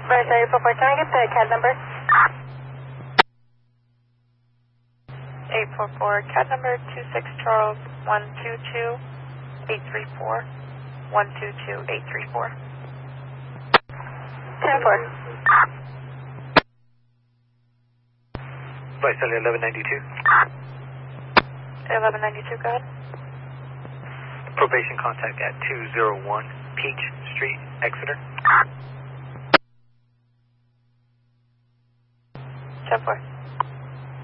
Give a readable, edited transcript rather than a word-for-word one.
Right, sorry, 44. Can I get the CAD number? 844, CAD number 26 Charles 122 834 122 834. 10-4. Flight 1192. 1192, go ahead. Probation contact at 201 Peach Street, Exeter. 10-4.